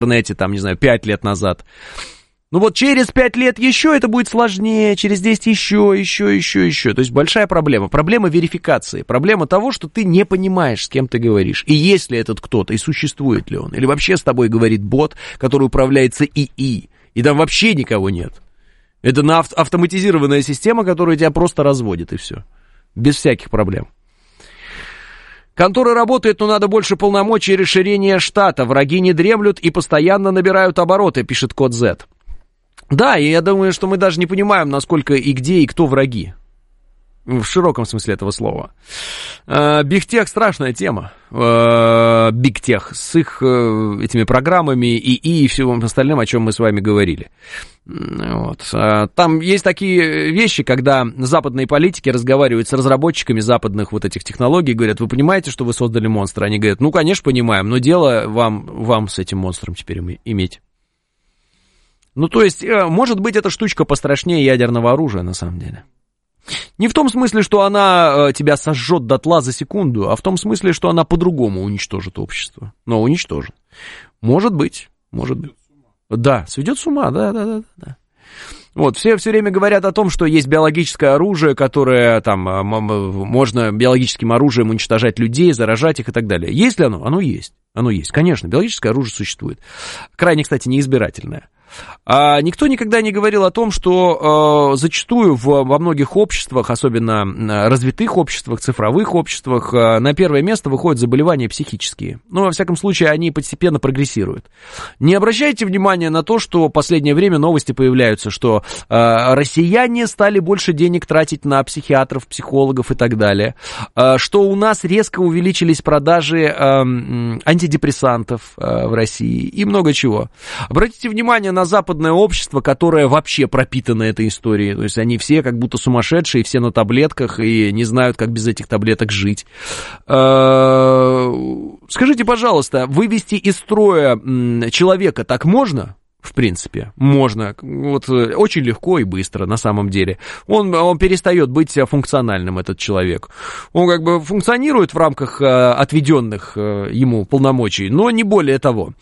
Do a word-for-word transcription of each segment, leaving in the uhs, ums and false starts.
интернете, там, не знаю, пять лет назад. Ну вот через пять лет еще это будет сложнее, через десять еще, еще, еще, еще. То есть большая проблема. Проблема верификации. Проблема того, что ты не понимаешь, с кем ты говоришь. И есть ли этот кто-то, и существует ли он. Или вообще с тобой говорит бот, который управляется ИИ. И там вообще никого нет. Это на ав- автоматизированная система, которая тебя просто разводит, и все. Без всяких проблем. Контора работает, но надо больше полномочий и расширения штата. Враги не дремлют и постоянно набирают обороты, пишет Код Z. Да, и я думаю, что мы даже не понимаем, насколько и где, и кто враги. В широком смысле этого слова. Бигтех страшная тема. Бигтех с их этими программами ИИ и всем остальным, о чем мы с вами говорили. Вот. Там есть такие вещи, когда западные политики разговаривают с разработчиками западных вот этих технологий, говорят, вы понимаете, что вы создали монстра? Они говорят, ну, конечно, понимаем, но дело вам, вам с этим монстром теперь иметь. Ну, то есть, может быть, эта штучка пострашнее ядерного оружия, на самом деле. Не в том смысле, что она тебя сожжет дотла за секунду, а в том смысле, что она по-другому уничтожит общество. Но уничтожит. Может быть, может быть. Да, сведет с ума, да, да, да, да. Вот, все все время говорят о том, что есть биологическое оружие, которое там, можно биологическим оружием уничтожать людей, заражать их и так далее. Есть ли оно? Оно есть. Оно есть, конечно, биологическое оружие существует. Крайне, кстати, неизбирательное. А никто никогда не говорил о том, что э, зачастую в, во многих обществах, особенно развитых обществах, цифровых обществах, э, на первое место выходят заболевания психические. Ну, во всяком случае, они постепенно прогрессируют. Не обращайте внимания на то, что в последнее время новости появляются, что э, россияне стали больше денег тратить на психиатров, психологов и так далее, э, что у нас резко увеличились продажи э, антидепрессантов э, в России и много чего. Обратите внимание на западное общество, которое вообще пропитано этой историей. То есть они все как будто сумасшедшие, все на таблетках и не знают, как без этих таблеток жить. Скажите, пожалуйста, вывести из строя человека так можно? В принципе, можно. Вот, очень легко и быстро, на самом деле. Он, он перестает быть функциональным, этот человек. Он как бы функционирует в рамках отведенных ему полномочий, но не более того.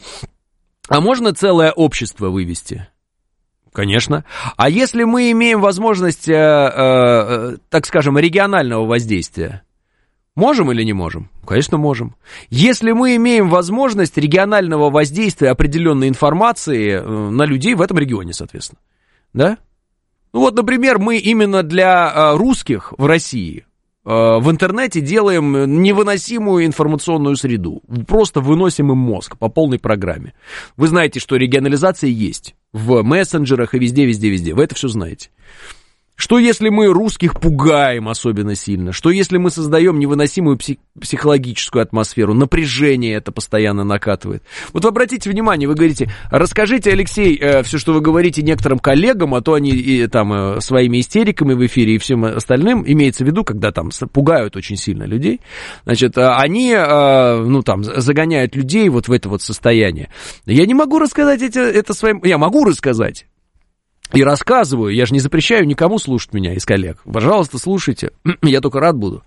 А можно целое общество вывести? Конечно. А если мы имеем возможность, э, э, так скажем, регионального воздействия, можем или не можем? Конечно, можем. Если мы имеем возможность регионального воздействия определенной информации э, на людей в этом регионе, соответственно, да? Ну вот, например, мы именно для э, русских в России в интернете делаем невыносимую информационную среду. Просто выносим им мозг по полной программе. Вы знаете, что регионализация есть в мессенджерах и везде, везде, везде. Вы это все знаете. Что если мы русских пугаем особенно сильно? Что если мы создаем невыносимую псих- психологическую атмосферу? Напряжение это постоянно накатывает. Вот вы обратите внимание, вы говорите, расскажите, Алексей, э, все, что вы говорите некоторым коллегам, а то они и, там э, своими истериками в эфире и всем остальным, имеется в виду, когда там пугают очень сильно людей, значит, э, они, э, ну там, загоняют людей вот в это вот состояние. Я не могу рассказать это, это своим... Я могу рассказать. И рассказываю, я же не запрещаю никому слушать меня из коллег. Пожалуйста, слушайте, я только рад буду.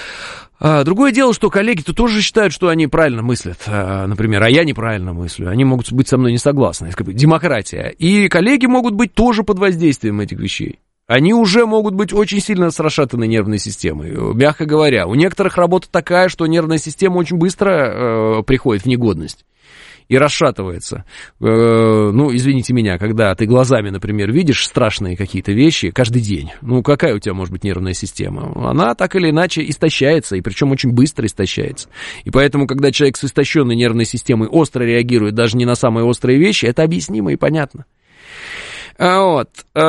А, другое дело, что коллеги-то тоже считают, что они правильно мыслят, а, например, а я неправильно мыслю. Они могут быть со мной не согласны. Это как бы демократия. И коллеги могут быть тоже под воздействием этих вещей. Они уже могут быть очень сильно с расшатанной нервной системой, мягко говоря. У некоторых работа такая, что нервная система очень быстро э, приходит в негодность. И расшатывается. Э, ну, извините меня, когда ты глазами, например, видишь страшные какие-то вещи каждый день, ну, какая у тебя может быть нервная система? Она так или иначе истощается, и причем очень быстро истощается. И поэтому, когда человек с истощенной нервной системой остро реагирует даже не на самые острые вещи, это объяснимо и понятно. А вот...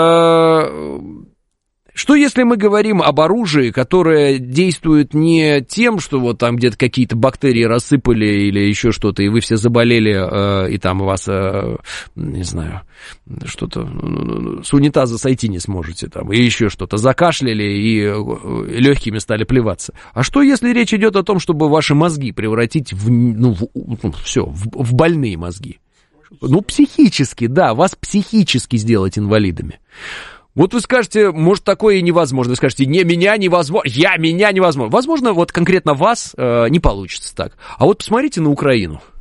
Э, Что если мы говорим об оружии, которое действует не тем, что вот там где-то какие-то бактерии рассыпали или еще что-то, и вы все заболели, э, и там у вас, э, не знаю, что-то, с унитаза сойти не сможете, там, и еще что-то, закашляли и легкими стали плеваться. А что если речь идет о том, чтобы ваши мозги превратить в, ну, в, ну все, в, в больные мозги? Ну, психически, да, вас психически сделать инвалидами. Вот вы скажете, может, такое и невозможно. Вы скажете, не, меня невозможно, я, меня невозможно. Возможно, вот конкретно вас э, не получится так. А вот посмотрите на Украину.